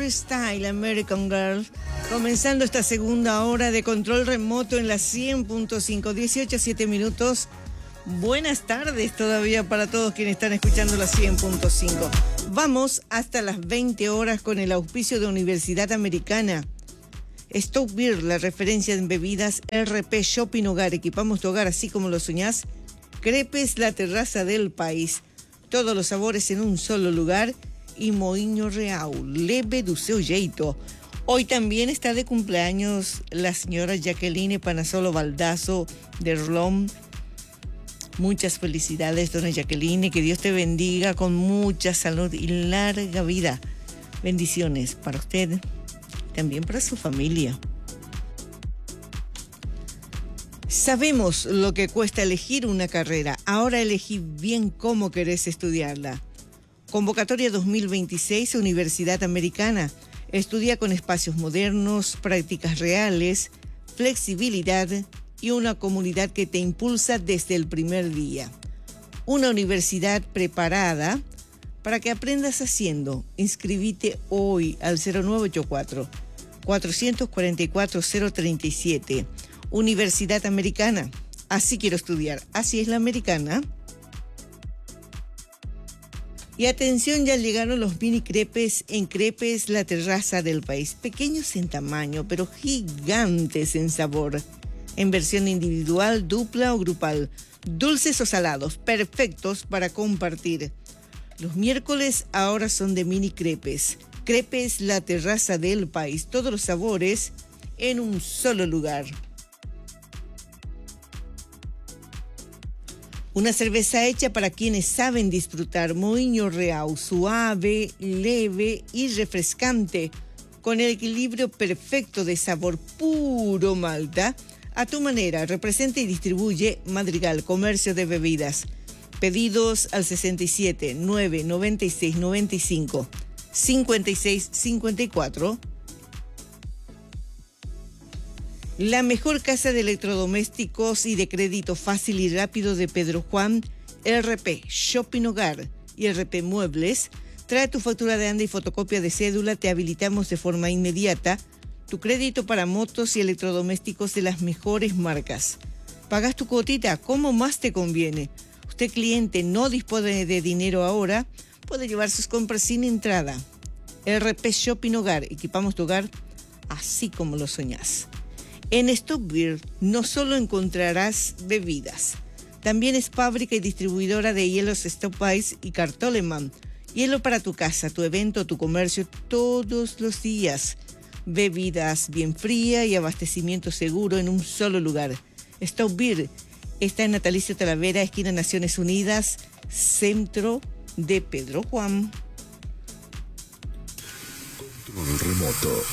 Style, American Girl. Comenzando esta segunda hora de control remoto en la 100.5, 18 a 7 minutos. Buenas tardes todavía para todos quienes están escuchando la 100.5. Vamos hasta las 20 horas con el auspicio de Universidad Americana. Stop Beer, la referencia en bebidas. RP Shopping Hogar, equipamos tu hogar así como lo soñás. Crepes, la terraza del país. Todos los sabores en un solo lugar. Y Moinho Real, leve do seu jeito. Hoy también está de cumpleaños la señora Jacqueline Panasolo Baldazo de Rolón. Muchas felicidades, dona Jacqueline. Que Dios te bendiga con mucha salud y larga vida. Bendiciones para usted y también para su familia. Sabemos lo que cuesta elegir una carrera. Ahora elegí bien cómo querés estudiarla. Convocatoria 2026, Universidad Americana. Estudia con espacios modernos, prácticas reales, flexibilidad y una comunidad que te impulsa desde el primer día. Una universidad preparada para que aprendas haciendo. Inscribite hoy al 0984-444-037. Universidad Americana. Así quiero estudiar. Así es la americana. Y atención, ya llegaron los mini crepes en Crepes, la terraza del país. Pequeños en tamaño, pero gigantes en sabor. En versión individual, dupla o grupal. Dulces o salados, perfectos para compartir. Los miércoles ahora son de mini crepes. Crepes, la terraza del país. Todos los sabores en un solo lugar. Una cerveza hecha para quienes saben disfrutar. Moinho Real, suave, leve y refrescante, con el equilibrio perfecto de sabor, puro malta. A tu manera, representa y distribuye Madrigal, comercio de bebidas. Pedidos al 67 9 96 95 56 54. La mejor casa de electrodomésticos y de crédito fácil y rápido de Pedro Juan, RP Shopping Hogar y RP Muebles. Trae tu factura de anda y fotocopia de cédula, te habilitamos de forma inmediata tu crédito para motos y electrodomésticos de las mejores marcas. Pagas tu cuotita como más te conviene. Usted, cliente, no dispone de dinero ahora, puede llevar sus compras sin entrada. RP Shopping Hogar, equipamos tu hogar así como lo soñás. En Stop Beer no solo encontrarás bebidas, también es fábrica y distribuidora de hielos Stop Ice y Cartoleman. Hielo para tu casa, tu evento, tu comercio todos los días. Bebidas bien fría y abastecimiento seguro en un solo lugar. Stop Beer está en Natalicio Talavera, esquina Naciones Unidas, centro de Pedro Juan. Control remoto.